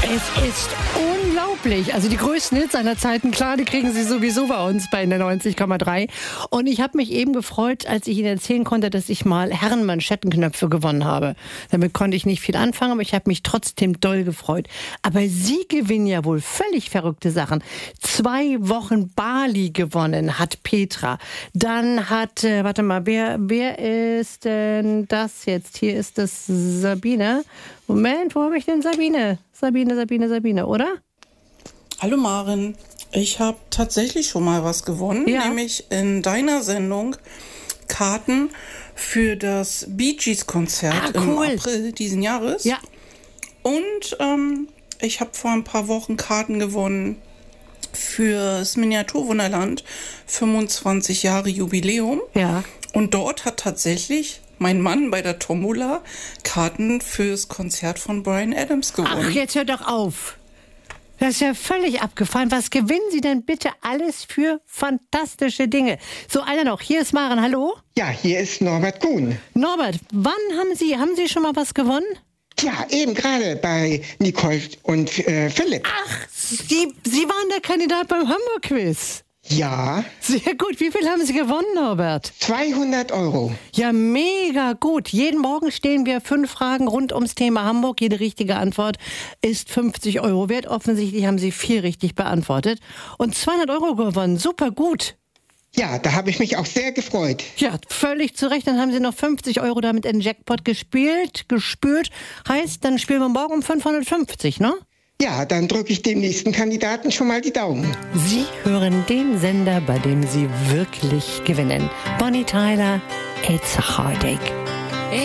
Es ist unglaublich. Also die größten Hits aller Zeiten, klar, die kriegen Sie sowieso bei uns bei der 90,3. Und ich habe mich eben gefreut, als ich Ihnen erzählen konnte, dass ich mal Herrenmanschettenknöpfe gewonnen habe. Damit konnte ich nicht viel anfangen, aber ich habe mich trotzdem doll gefreut. Aber Sie gewinnen ja wohl völlig verrückte Sachen. 2 Wochen Bali gewonnen hat Petra. Dann hat, warte mal, wer ist denn das jetzt? Hier ist das Sabine. Moment, wo habe ich denn Sabine? Sabine, oder? Hallo Maren, ich habe tatsächlich schon mal was gewonnen, nämlich in deiner Sendung Karten für das Bee Gees Konzert im April diesen Jahres. Ja. Und ich habe vor ein paar Wochen Karten gewonnen fürs Miniaturwunderland 25 Jahre Jubiläum. Ja. Und dort hat tatsächlich mein Mann bei der Tombola Karten fürs Konzert von Bryan Adams gewonnen. Ach, jetzt hört doch auf. Das ist ja völlig abgefahren. Was gewinnen Sie denn bitte alles für fantastische Dinge? So, einer noch. Hier ist Maren. Hallo? Ja, hier ist Norbert Kuhn. Norbert, wann haben Sie schon mal was gewonnen? Ja, eben gerade bei Nicole und Philipp. Ach, Sie waren der Kandidat beim Hamburg-Quiz. Ja. Sehr gut. Wie viel haben Sie gewonnen, Norbert? 200 Euro. Ja, mega gut. Jeden Morgen stellen wir 5 Fragen rund ums Thema Hamburg. Jede richtige Antwort ist 50 Euro wert. Offensichtlich haben Sie 4 richtig beantwortet. Und 200 Euro gewonnen. Super gut. Ja, da habe ich mich auch sehr gefreut. Ja, völlig zu Recht. Dann haben Sie noch 50 Euro damit in den Jackpot gespült. Heißt, dann spielen wir morgen um 550, ne? Ja, dann drücke ich dem nächsten Kandidaten schon mal die Daumen. Sie hören den Sender, bei dem Sie wirklich gewinnen. Bonnie Tyler, It's a Heartache.